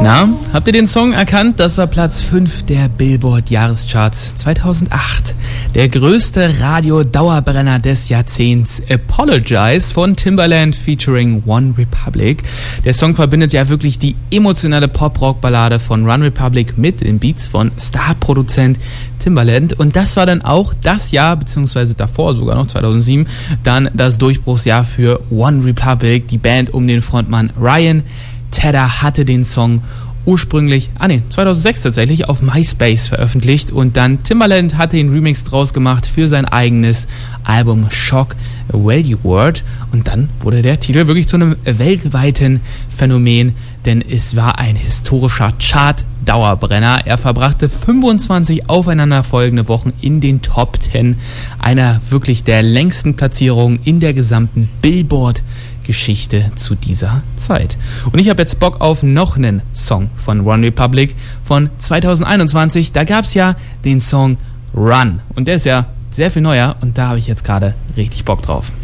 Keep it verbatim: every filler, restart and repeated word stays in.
Na, habt ihr den Song erkannt? Das war Platz fünf der Billboard-Jahrescharts zweitausendacht. Der größte Radio-Dauerbrenner des Jahrzehnts, Apologize von Timbaland featuring One Republic. Der Song verbindet ja wirklich die emotionale Pop-Rock-Ballade von One Republic mit den Beats von Star-Produzent Timbaland. Und das war dann auch das Jahr, beziehungsweise davor sogar noch zweitausendsieben, dann das Durchbruchsjahr für One Republic. Die Band um den Frontmann Ryan Tedder hatte den Song ursprünglich, ah ne, zweitausendsechs tatsächlich auf MySpace veröffentlicht und dann Timbaland hat den Remix draus gemacht für sein eigenes Album Shock Value Word und dann wurde der Titel wirklich zu einem weltweiten Phänomen, denn es war ein historischer Chart-Dauerbrenner. Er verbrachte fünfundzwanzig aufeinanderfolgende Wochen in den Top zehn, einer wirklich der längsten Platzierungen in der gesamten Billboard Geschichte zu dieser Zeit. Und ich habe jetzt Bock auf noch einen Song von One Republic von zweitausendeinundzwanzig. Da gab es ja den Song Run und der ist ja sehr viel neuer und da habe ich jetzt gerade richtig Bock drauf.